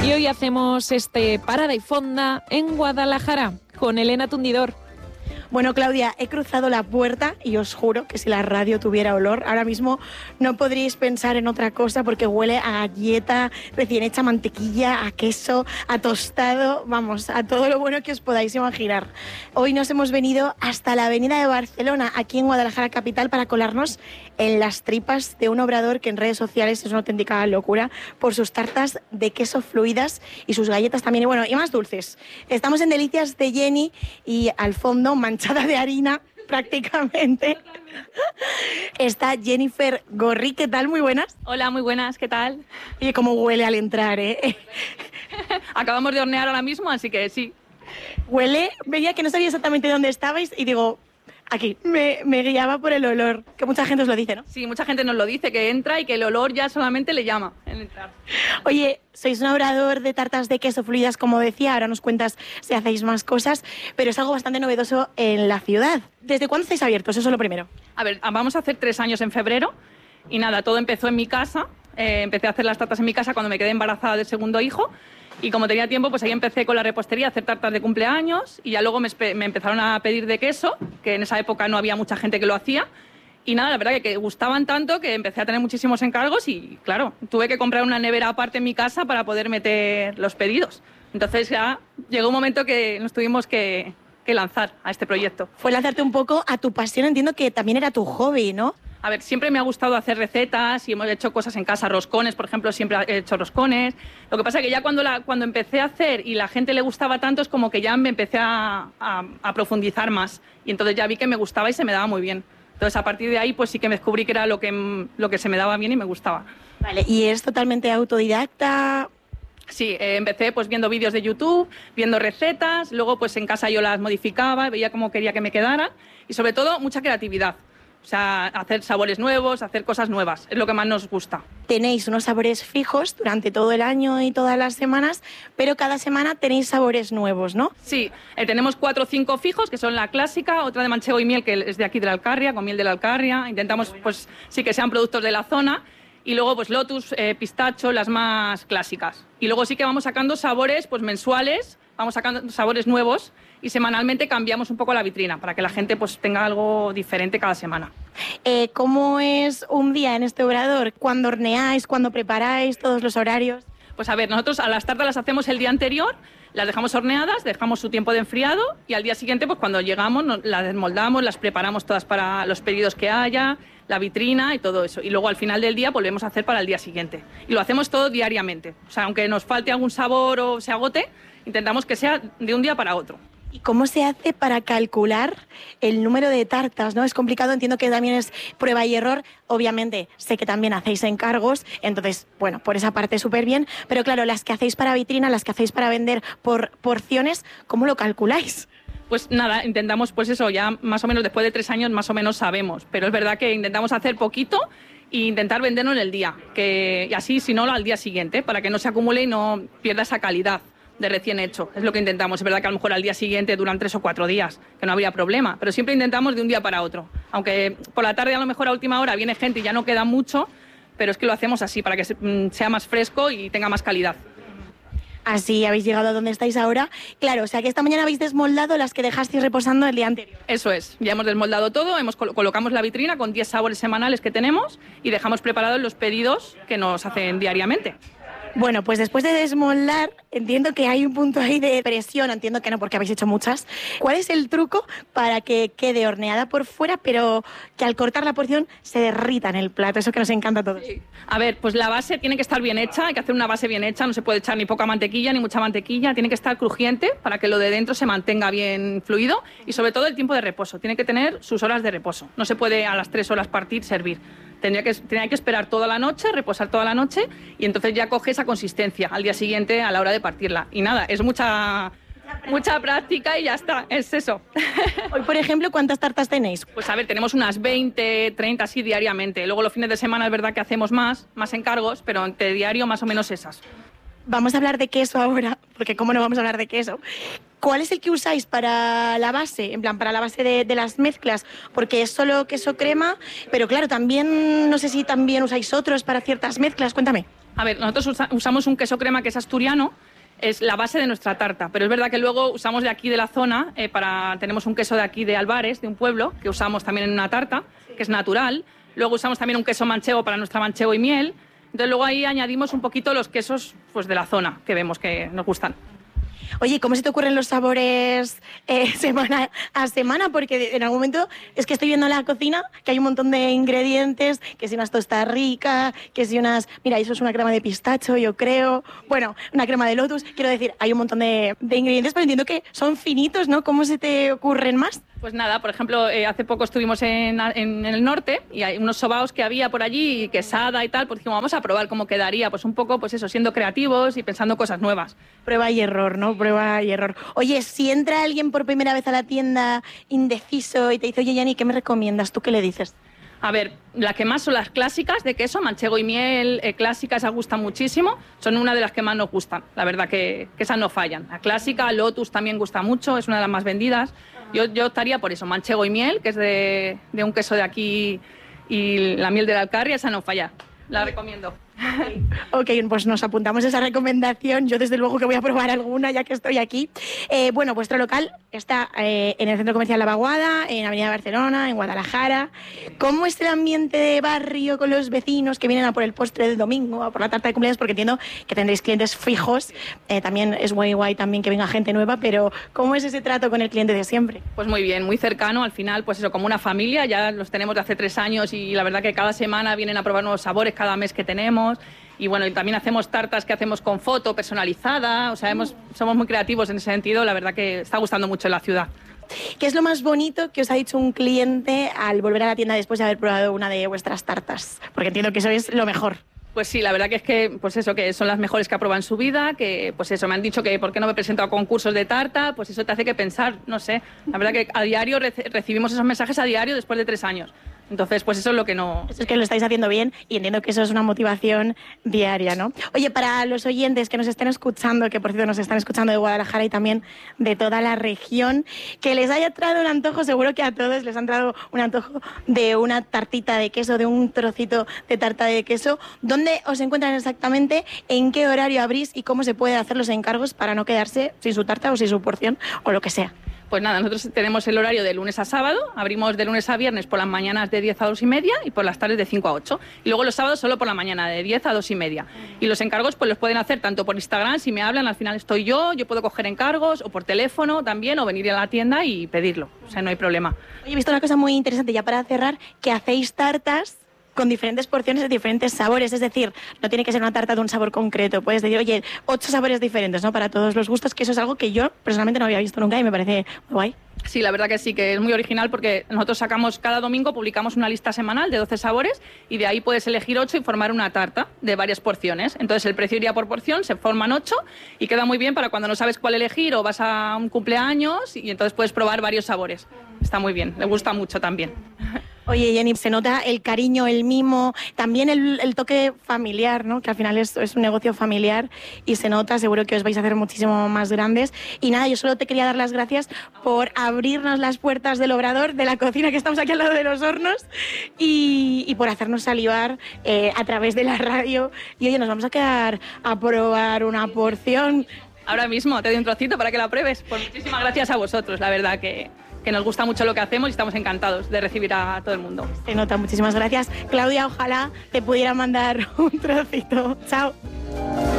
Y hoy hacemos este Parada y Fonda en Guadalajara con Elena Tundidor. Bueno, Claudia, he cruzado la puerta y os juro que si la radio tuviera olor, ahora mismo no podríais pensar en otra cosa porque huele a galleta recién hecha, mantequilla, a queso, a tostado, vamos, a todo lo bueno que os podáis imaginar. Hoy nos hemos venido hasta la avenida de Barcelona, aquí en Guadalajara capital, para colarnos en las tripas de un obrador que en redes sociales es una auténtica locura por sus tartas de queso fluidas y sus galletas también, y bueno, y más dulces. Estamos en Delicias de Jenny y al fondo, manchada de harina prácticamente, está Jennifer Gorri. ¿Qué tal? Muy buenas. Hola, muy buenas, ¿qué tal? Oye, cómo huele al entrar, ¿eh? Acabamos de hornear ahora mismo, así que sí. Huele, veía que no sabía exactamente dónde estabais y digo, aquí, me guiaba por el olor, que mucha gente os lo dice, ¿no? Sí, mucha gente nos lo dice, que entra y que el olor ya solamente le llama en entrar. Oye, sois un obrador de tartas de queso fluidas, como decía, ahora nos cuentas si hacéis más cosas, pero es algo bastante novedoso en la ciudad. ¿Desde cuándo estáis abiertos? Eso es lo primero. A ver, vamos a hacer 3 años en febrero y nada, todo empezó en mi casa. Empecé a hacer las tartas en mi casa cuando me quedé embarazada del segundo hijo. Y como tenía tiempo, pues ahí empecé con la repostería a hacer tartas de cumpleaños y ya luego me empezaron a pedir de queso, que en esa época no había mucha gente que lo hacía. Y nada, la verdad que gustaban tanto que empecé a tener muchísimos encargos y, claro, tuve que comprar una nevera aparte en mi casa para poder meter los pedidos. Entonces ya llegó un momento que nos tuvimos que lanzar a este proyecto. Fue lanzarte un poco a tu pasión, entiendo que también era tu hobby, ¿no? A ver, siempre me ha gustado hacer recetas y hemos hecho cosas en casa, roscones, por ejemplo, siempre he hecho roscones. Lo que pasa es que ya cuando empecé a hacer y la gente le gustaba tanto, es como que ya me empecé a profundizar más. Y entonces ya vi que me gustaba y se me daba muy bien. Entonces, a partir de ahí, pues sí que me descubrí que era lo que se me daba bien y me gustaba. Vale, ¿y es totalmente autodidacta? Sí, empecé pues viendo vídeos de YouTube, viendo recetas, luego pues en casa yo las modificaba, veía cómo quería que me quedaran y sobre todo mucha creatividad. O sea, hacer sabores nuevos, hacer cosas nuevas, es lo que más nos gusta. Tenéis unos sabores fijos durante todo el año y todas las semanas, pero cada semana tenéis sabores nuevos, ¿no? Sí, tenemos 4 o 5 fijos, que son la clásica, otra de manchego y miel, que es de aquí de la Alcarria, con miel de la Alcarria. Intentamos, pues sí que sean productos de la zona. Y luego, pues lotus, pistacho, las más clásicas. Y luego sí que vamos sacando sabores pues mensuales, vamos sacando sabores nuevos y semanalmente cambiamos un poco la vitrina para que la gente pues tenga algo diferente cada semana. ¿Cómo es un día en este obrador? ¿Cuándo horneáis? ¿Cuándo preparáis? ¿Todos los horarios? Pues a ver, nosotros a las tartas las hacemos el día anterior, las dejamos horneadas, dejamos su tiempo de enfriado y al día siguiente, pues cuando llegamos, las desmoldamos, las preparamos todas para los pedidos que haya, la vitrina y todo eso. Y luego al final del día volvemos a hacer para el día siguiente. Y lo hacemos todo diariamente. O sea, aunque nos falte algún sabor o se agote, intentamos que sea de un día para otro. ¿Y cómo se hace para calcular el número de tartas, no? Es complicado, entiendo que también es prueba y error. Obviamente, sé que también hacéis encargos, entonces, bueno, por esa parte súper bien. Pero claro, las que hacéis para vitrina, las que hacéis para vender por porciones, ¿cómo lo calculáis? Pues nada, intentamos, pues eso, ya más o menos después de 3 años más o menos sabemos. Pero es verdad que intentamos hacer poquito e intentar venderlo en el día. Y así, si no, al día siguiente, para que no se acumule y no pierda esa calidad de recién hecho. Es lo que intentamos. Es verdad que a lo mejor al día siguiente duran 3 o 4 días, que no habría problema, pero siempre intentamos de un día para otro. Aunque por la tarde a lo mejor a última hora viene gente y ya no queda mucho, pero es que lo hacemos así para que sea más fresco y tenga más calidad. Así habéis llegado a donde estáis ahora. Claro, o sea que esta mañana habéis desmoldado las que dejasteis reposando el día anterior. Eso es, ya hemos desmoldado todo, colocamos la vitrina con 10 sabores semanales que tenemos y dejamos preparados los pedidos que nos hacen diariamente. Bueno, pues después de desmoldar, entiendo que hay un punto ahí de presión, entiendo que no, porque habéis hecho muchas. ¿Cuál es el truco para que quede horneada por fuera, pero que al cortar la porción se derrita en el plato? Eso que nos encanta a todos. Sí. A ver, pues la base tiene que estar bien hecha, hay que hacer una base bien hecha, no se puede echar ni poca mantequilla ni mucha mantequilla, tiene que estar crujiente para que lo de dentro se mantenga bien fluido y sobre todo el tiempo de reposo, tiene que tener sus horas de reposo, no se puede a las 3 horas partir, servir. Tenía que esperar toda la noche, reposar toda la noche y entonces ya coge esa consistencia al día siguiente a la hora de partirla. Y nada, es mucha práctica y ya está, es eso. Hoy, por ejemplo, ¿cuántas tartas tenéis? Pues a ver, tenemos unas 20, 30 así diariamente. Luego los fines de semana es verdad que hacemos más encargos, pero entre diario más o menos esas. Vamos a hablar de queso ahora, porque cómo no vamos a hablar de queso. ¿Cuál es el que usáis para la base? En plan, para la base de las mezclas, porque es solo queso crema, pero claro, también, no sé si también usáis otros para ciertas mezclas, cuéntame. A ver, nosotros usamos un queso crema que es asturiano, es la base de nuestra tarta, pero es verdad que luego usamos de aquí de la zona, tenemos un queso de aquí de Albares, de un pueblo, que usamos también en una tarta, que es natural. Luego usamos también un queso manchego para nuestra manchego y miel. Entonces luego ahí añadimos un poquito los quesos pues, de la zona que vemos que nos gustan. Oye, ¿cómo se te ocurren los sabores semana a semana? Porque en algún momento es que estoy viendo en la cocina que hay un montón de ingredientes, que si unas tostas ricas, que si unas... Mira, eso es una crema de pistacho, yo creo. Bueno, una crema de lotus. Quiero decir, hay un montón de ingredientes, pero entiendo que son finitos, ¿no? ¿Cómo se te ocurren más? Pues nada, por ejemplo, hace poco estuvimos en el norte y hay unos sobaos que había por allí, y quesada y tal, pues dijimos, vamos a probar cómo quedaría, pues un poco, pues eso, siendo creativos y pensando cosas nuevas. Prueba y error, ¿no? Prueba y error. Oye, si entra alguien por primera vez a la tienda indeciso y te dice, oye, Jenny, ¿qué me recomiendas? ¿Tú qué le dices? A ver, las que más son las clásicas de queso, manchego y miel, clásicas, esas gustan muchísimo, son una de las que más nos gustan, la verdad que esas no fallan. La clásica, Lotus también gusta mucho, es una de las más vendidas. Yo optaría por eso, manchego y miel, que es de un queso de aquí, y la miel de la Alcarria, esa no falla, la recomiendo. Ok, pues nos apuntamos esa recomendación. Yo desde luego que voy a probar alguna ya que estoy aquí. Bueno, vuestro local está en el Centro Comercial La Vaguada, en Avenida Barcelona, en Guadalajara. ¿Cómo es el ambiente de barrio con los vecinos que vienen a por el postre del domingo, a por la tarta de cumpleaños? Porque entiendo que tendréis clientes fijos. También es muy guay también que venga gente nueva, pero ¿cómo es ese trato con el cliente de siempre? Pues muy bien, muy cercano. Al final, pues eso, como una familia. Ya los tenemos de hace 3 años y la verdad que cada semana vienen a probar nuevos sabores cada mes que tenemos. Y bueno, y también hacemos tartas que hacemos con foto personalizada, o sea, somos muy creativos en ese sentido, la verdad que está gustando mucho en la ciudad. ¿Qué es lo más bonito que os ha dicho un cliente al volver a la tienda después de haber probado una de vuestras tartas? Porque entiendo que eso es lo mejor. Pues sí, la verdad que es que, pues eso, que son las mejores que ha probado en su vida, que pues eso, me han dicho que por qué no me presento a concursos de tarta, pues eso te hace que pensar, no sé, la verdad que a diario recibimos esos mensajes a diario después de 3 años. Entonces, pues eso es lo que no... Eso es que lo estáis haciendo bien y entiendo que eso es una motivación diaria, ¿no? Oye, para los oyentes que nos estén escuchando, que por cierto nos están escuchando de Guadalajara y también de toda la región, que les haya traído un antojo, seguro que a todos les han traído un antojo de una tartita de queso, de un trocito de tarta de queso. ¿Dónde os encuentran exactamente? ¿En qué horario abrís? ¿Y cómo se puede hacer los encargos para no quedarse sin su tarta o sin su porción o lo que sea? Pues nada, nosotros tenemos el horario de lunes a sábado, abrimos de lunes a viernes por las mañanas de 10 a 2:30 y por las tardes de 5 a 8. Y luego los sábados solo por la mañana, de 10 a 2:30. Y los encargos pues los pueden hacer tanto por Instagram, si me hablan, al final estoy yo puedo coger encargos, o por teléfono también, o venir a la tienda y pedirlo, o sea, no hay problema. Oye, he visto una cosa muy interesante ya para cerrar, que hacéis tartas con diferentes porciones de diferentes sabores, es decir, no tiene que ser una tarta de un sabor concreto, puedes decir, oye, 8 sabores diferentes, ¿no? Para todos los gustos, que eso es algo que yo personalmente no había visto nunca y me parece muy guay. Sí, la verdad que sí, que es muy original porque nosotros sacamos cada domingo, publicamos una lista semanal de 12 sabores y de ahí puedes elegir 8 y formar una tarta de varias porciones. Entonces el precio iría por porción, se forman 8 y queda muy bien para cuando no sabes cuál elegir o vas a un cumpleaños y entonces puedes probar varios sabores. Está muy bien, le gusta mucho también. Oye, Jenny, se nota el cariño, el mimo, también el toque familiar, ¿no? Que al final es un negocio familiar y se nota, seguro que os vais a hacer muchísimo más grandes. Y nada, yo solo te quería dar las gracias por abrirnos las puertas del obrador, de la cocina que estamos aquí al lado de los hornos y por hacernos salivar a través de la radio. Y oye, nos vamos a quedar a probar una porción. Ahora mismo te doy un trocito para que la pruebes. Pues muchísimas gracias a vosotros, la verdad que nos gusta mucho lo que hacemos y estamos encantados de recibir a todo el mundo. Se nota, muchísimas gracias. Claudia, ojalá te pudiera mandar un trocito. Chao.